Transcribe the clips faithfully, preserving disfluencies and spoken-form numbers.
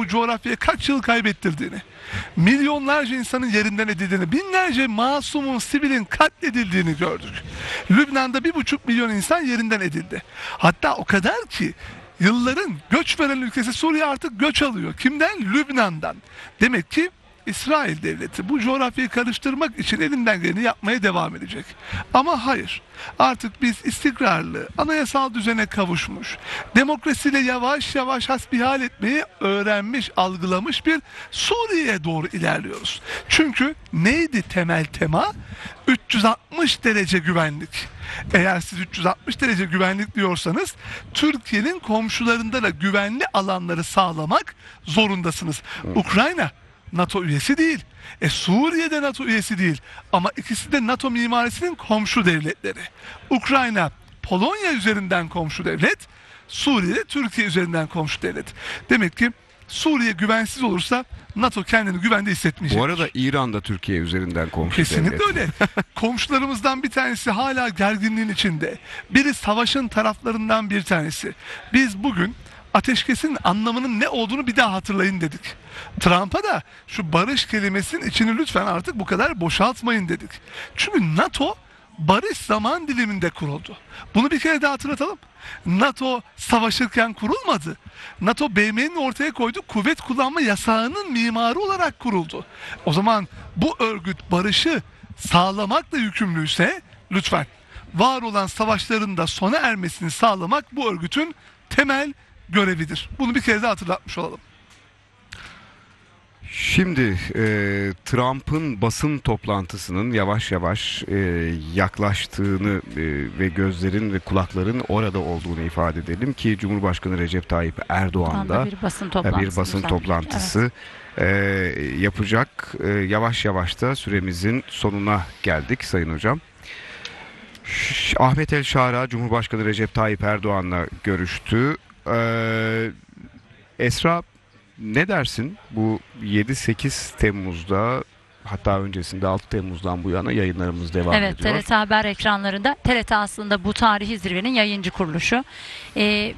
bu coğrafyaya kaç yıl kaybettirdiğini, milyonlarca insanın yerinden edildiğini, binlerce masumun, sivilin katledildiğini gördük. Lübnan'da bir buçuk milyon insan yerinden edildi. Hatta o kadar ki yılların göç veren ülkesi Suriye artık göç alıyor. Kimden? Lübnan'dan. Demek ki İsrail devleti bu coğrafyayı karıştırmak için elinden geleni yapmaya devam edecek. Ama hayır. Artık biz istikrarlı, anayasal düzene kavuşmuş, demokrasiyle yavaş yavaş hasbihal etmeyi öğrenmiş, algılamış bir Suriye'ye doğru ilerliyoruz. Çünkü neydi temel tema? üç yüz altmış derece güvenlik. Eğer siz üç yüz altmış derece güvenlik diyorsanız Türkiye'nin komşularında da güvenli alanları sağlamak zorundasınız. Ukrayna NATO üyesi değil. E Suriye'de NATO üyesi değil. Ama ikisi de NATO mimarisinin komşu devletleri. Ukrayna Polonya üzerinden komşu devlet, Suriye Türkiye üzerinden komşu devlet. Demek ki Suriye güvensiz olursa NATO kendini güvende hissetmeyecek. Bu arada İran da Türkiye üzerinden komşu Kesinlikle devlet. öyle. Komşularımızdan bir tanesi hala gerginliğin içinde. Biri savaşın taraflarından bir tanesi. Biz bugün ateşkesin anlamının ne olduğunu bir daha hatırlayın dedik. Trump'a da şu barış kelimesinin içini lütfen artık bu kadar boşaltmayın dedik. Çünkü NATO barış zaman diliminde kuruldu. Bunu bir kere daha hatırlatalım. NATO savaşırken kurulmadı. NATO B M'nin ortaya koyduğu kuvvet kullanma yasağının mimarı olarak kuruldu. O zaman bu örgüt barışı sağlamakla yükümlüyse lütfen var olan savaşların da sona ermesini sağlamak bu örgütün temel görevidir. Bunu bir kere daha hatırlatmış olalım. Şimdi e, Trump'ın basın toplantısının yavaş yavaş e, yaklaştığını e, ve gözlerin ve kulakların orada olduğunu ifade edelim ki Cumhurbaşkanı Recep Tayyip Erdoğan da bir basın toplantısı, bir basın toplantısı evet. e, yapacak. E, yavaş yavaş da süremizin sonuna geldik Sayın Hocam. Ahmet El Şara Cumhurbaşkanı Recep Tayyip Erdoğan'la görüştü. E, Esra, ne dersin bu yedi sekiz Temmuz'da, hatta öncesinde altı Temmuz'dan bu yana yayınlarımız devam evet, ediyor. Evet, T R T Haber ekranlarında. T R T aslında bu tarihi zirvenin yayıncı kuruluşu. Ee,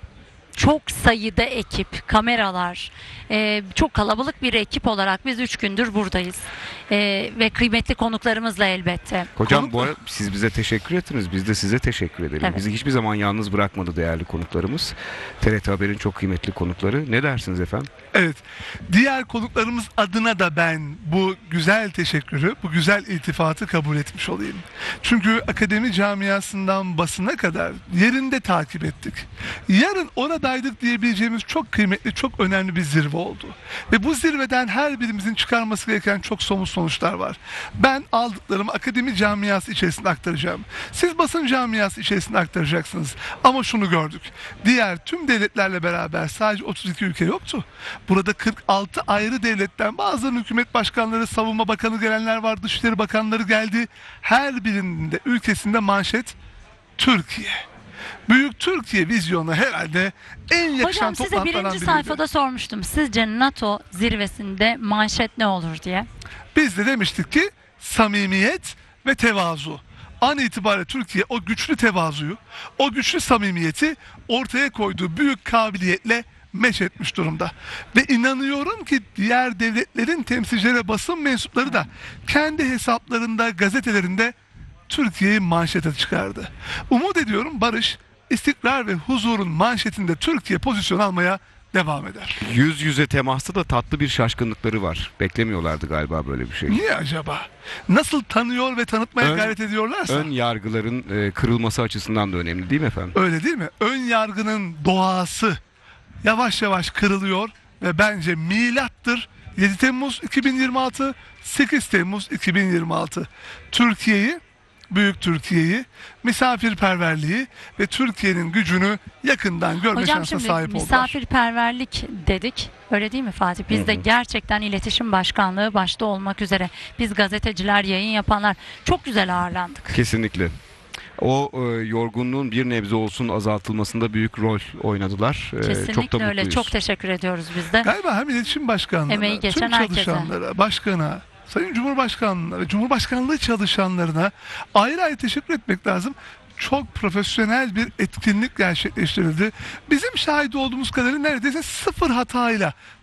çok sayıda ekip, kameralar, e, çok kalabalık bir ekip olarak biz üç gündür buradayız. E, ve kıymetli konuklarımızla elbette. Hocam Konuk... bu arada siz bize teşekkür ettiniz. Biz de size teşekkür edelim. Evet. Bizi hiçbir zaman yalnız bırakmadı değerli konuklarımız. T R T Haber'in çok kıymetli konukları. Ne dersiniz efendim? Evet. Diğer konuklarımız adına da ben bu güzel teşekkürü, bu güzel iltifatı kabul etmiş olayım. Çünkü akademi camiasından basına kadar yerinde takip ettik. Yarın oradaydık diyebileceğimiz çok kıymetli, çok önemli bir zirve oldu. Ve bu zirveden her birimizin çıkarması gereken çok somut sonuçlar var. Ben aldıklarımı akademi camiası içerisinde aktaracağım. Siz basın camiası içerisinde aktaracaksınız. Ama şunu gördük. Diğer tüm devletlerle beraber sadece otuz iki ülke yoktu. Burada kırk altı ayrı devletten bazılarının hükümet başkanları, savunma bakanı gelenler var, dışişleri bakanları geldi. Her birinin de ülkesinde manşet Türkiye. Büyük Türkiye vizyonu herhalde en yakışan Hocam size toplantılardan birinci biriydi. sayfada sormuştum. Sizce NATO zirvesinde manşet ne olur diye. Biz de demiştik ki samimiyet ve tevazu. An itibariyle Türkiye o güçlü tevazuyu, o güçlü samimiyeti ortaya koyduğu büyük kabiliyetle meç etmiş durumda. Ve inanıyorum ki diğer devletlerin temsilcileri, basın mensupları da kendi hesaplarında, gazetelerinde Türkiye'yi manşete çıkardı. Umut ediyorum barış, istikrar ve huzurun manşetinde Türkiye pozisyon almaya devam eder. Yüz yüze temasta da tatlı bir şaşkınlıkları var. Beklemiyorlardı galiba böyle bir şey. Niye acaba? Nasıl tanıyor ve tanıtmaya Ön- gayret ediyorlarsa. Ön yargıların e, kırılması açısından da önemli değil mi efendim? Öyle değil mi? Ön yargının doğası yavaş yavaş kırılıyor ve bence milattır. yedi Temmuz iki bin yirmi altı, sekiz Temmuz iki bin yirmi altı. Türkiye'yi, büyük Türkiye'yi, misafirperverliği ve Türkiye'nin gücünü yakından görme Hocam şansına şimdi sahip oldular. misafirperverlik dedik. Öyle değil mi Fatih? Biz de gerçekten iletişim başkanlığı başta olmak üzere biz gazeteciler, yayın yapanlar çok güzel ağırlandık. Kesinlikle. O e, yorgunluğun bir nebze olsun azaltılmasında büyük rol oynadılar. E, Kesinlikle çok da öyle. mutluyuz. Çok teşekkür ediyoruz biz de. Galiba hem iletişim başkanlığına, Emeği geçen tüm herkese. çalışanlara, başkana, Sayın Cumhurbaşkanlığına ve Cumhurbaşkanlığı çalışanlarına ayrı ayrı teşekkür etmek lazım. Çok profesyonel bir etkinlik gerçekleştirildi. Bizim şahit olduğumuz kadarıyla neredeyse sıfır hatayla